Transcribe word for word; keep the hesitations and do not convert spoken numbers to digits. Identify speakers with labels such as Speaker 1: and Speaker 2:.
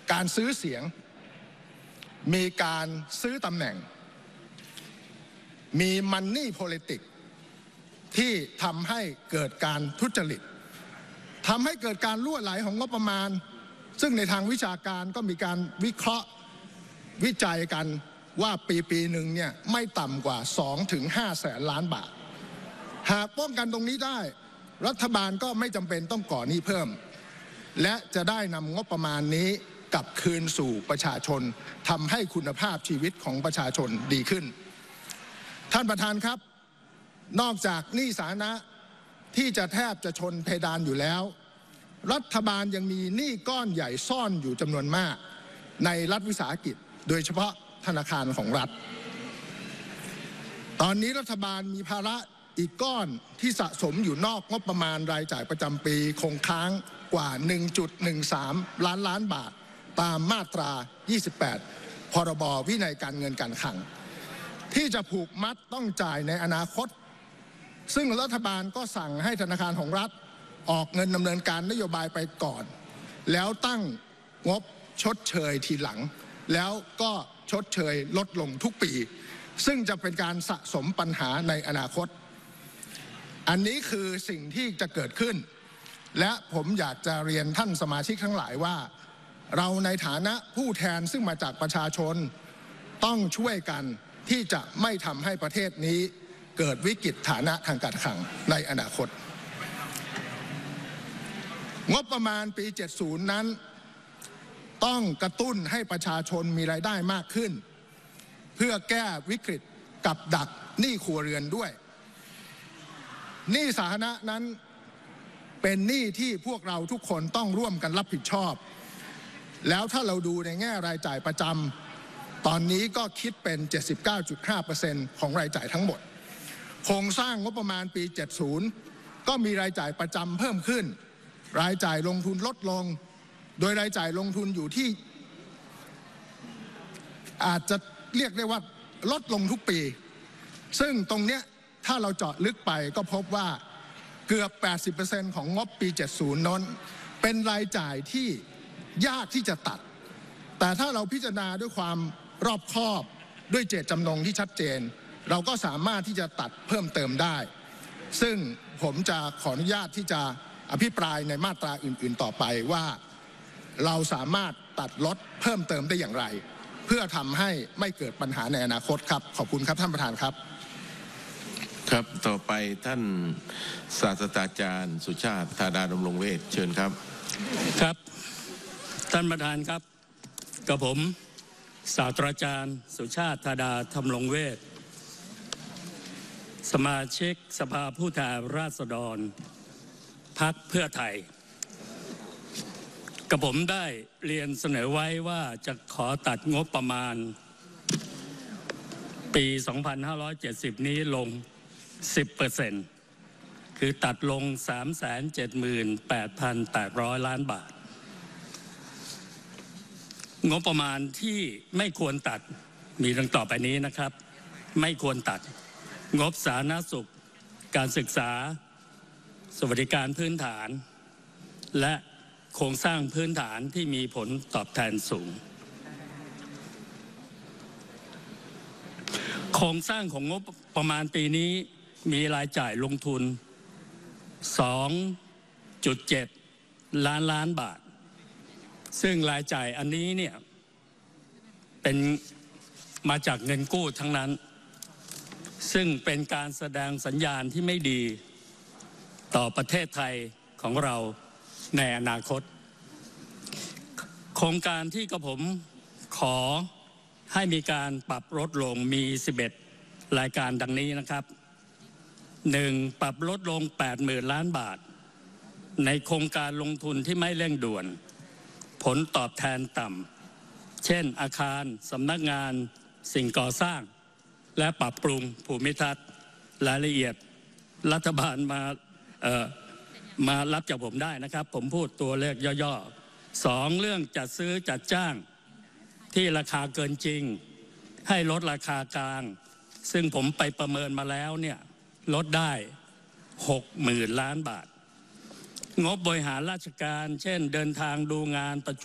Speaker 1: การซื้อเสียงมีการซื้อตำแหน่งมีมันนี่โพลิติกที่ทำให้เกิดการทุจริตทำให้เกิดการรั่วไหลของงบประมาณซึ่งในทางวิชาการก็มีการวิเคราะห์วิจัยกันว่าปีปีหนึ่งเนี่ยไม่ต่ำกว่า สองถึงห้า แสนล้านบาทหากป้องกันตรงนี้ได้รัฐบาลก็ไม่จำเป็นต้องก่อหนี้เพิ่มและจะได้นำงบประมาณนี้กลับคืนสู่ประชาชนทำให้คุณภาพชีวิตของประชาชนดีขึ้นท่านประธานครับนอกจากหนี้สาธารณะที่จะแทบจะชนเพดานอยู่แล้วรัฐบาลยังมีหนี้ก้อนใหญ่ซ่อนอยู่จำนวนมากในรัฐวิสาหกิจโดยเฉพาะธนาคารของรัฐตอนนี้รัฐบาลมีภาระอีกก้อนที่สะสมอยู่นอกงบประมาณรายจ่ายประจำปีคงค้างกว่า หนึ่งจุดหนึ่งสาม ล้านล้านบาทตามมาตรา ยี่สิบแปด พรบวินัยการเงินการคลังที่จะผูกมัดต้องจ่ายในอนาคตซึ่งรัฐบาลก็สั่งให้ธนาคารของรัฐออกเงินดำเนินการนโยบายไปก่อนแล้วตั้งงบชดเชยทีหลังแล้วก็ชดเชยลดลงทุกปีซึ่งจะเป็นการสะสมปัญหาในอนาคตอันนี้คือสิ่งที่จะเกิดขึ้นและผมอยากจะเรียนท่านสมาชิกทั้งหลายว่าเราในฐานะผู้แทนซึ่งมาจากประชาชนต้องช่วยกันที่จะไม่ทำให้ประเทศนี้เกิดวิกฤตฐานะทางการคลังในอนาคตงบประมาณปี เจ็ดสิบ นั้นต้องกระตุ้นให้ประชาชนมีรายได้มากขึ้นเพื่อแก้วิกฤตกับดักหนี้ครัวเรือนด้วยหนี้สาธารณะนั้นเป็นหนี้ที่พวกเราทุกคนต้องร่วมกันรับผิดชอบแล้วถ้าเราดูในแง่รายจ่ายประจำตอนนี้ก็คิดเป็น เจ็ดสิบเก้าจุดห้าเปอร์เซ็นต์ ของรายจ่ายทั้งหมดโครงสร้างงบประมาณปี เจ็ดสิบ ก็มีรายจ่ายประจำเพิ่มขึ้นรายจ่ายลงทุนลดลงโดยรายจ่ายลงทุนอยู่ที่อาจจะเรียกได้ว่าลดลงทุกปีซึ่งตรงเนี้ยถ้าเราเจาะลึกไปก็พบว่าเกือบ แปดสิบเปอร์เซ็นต์ ของงบปี เจ็ดสิบ นั้นเป็นรายจ่ายที่ยากที่จะตัดแต่ถ้าเราพิจารณาด้วยความรอบคอบด้วยเจตจำนงที่ชัดเจนเราก็สามารถที่จะตัดเพิ่มเติมได้ซึ่งผมจะขออนุญาตที่จะอภิปรายในมาตราอื่นๆต่อไปว่าเราสามารถตัดลดเพิ่มเติมได้อย่างไรเพื่อทำให้ไม่เกิดปัญหาในอนาคตครับขอบคุณครับท่านประธานครับ
Speaker 2: ครับต่อไปท่านศาสตราจารย์สุชาติธาดาดำรงเวชเชิญครับ
Speaker 3: ครับท่านประธานครับกับผมศาสตราจารย์สุชาติธาดาดำรงเวชสมาชิกสภาผู้แทนราษฎรพรรคเพื่อไทยกับผมได้เรียนเสนอไว้ว่าจะขอตัดงบประมาณปี สองพันห้าร้อยเจ็ดสิบ นี้ลง สิบเปอร์เซ็นต์ คือตัดลง สามแสนเจ็ดหมื่นแปดพันแปดร้อย ล้านบาทงบประมาณที่ไม่ควรตัดมีดังต่อไปนี้นะครับไม่ควรตัดงบสาธารณสุขการศึกษาสวัสดิการพื้นฐานและโครงสร้างพื้นฐานที่มีผลตอบแทนสูงโครงสร้างของงบประมาณปีนี้มีรายจ่ายลงทุน สองจุดเจ็ด ล้านล้านบาทซึ่งรายจ่ายอันนี้เนี่ยเป็นมาจากเงินกู้ทั้งนั้นซึ่งเป็นการแสดงสัญญาณที่ไม่ดีต่อประเทศไทยของเราในอนาคตโครงการที่กระผมขอให้มีการปรับลดลงมีสิบเอ็ดรายการดังนี้นะครับหนึ่งปรับลดลง แปดหมื่น ล้านบาทในโครงการลงทุนที่ไม่เร่งด่วนผลตอบแทนต่ำเช่นอาคารสำนักงานสิ่งก่อสร้างและปรับปรุงภูมิทัศน์รายละเอียดรัฐบาลมาเอ่อมารับจากผมได้นะครับผมพูดตัวเลขย่อๆสองเรื่องจัดซื้อจัดจ้างที่ราคาเกินจริงให้ลดราคากลางซึ่งผมไปประเมินมาแล้วเนี่ยลดได้ หกหมื่น ล้านบาทงบบริหารราชการเช่นเดินทางดูงานประชุม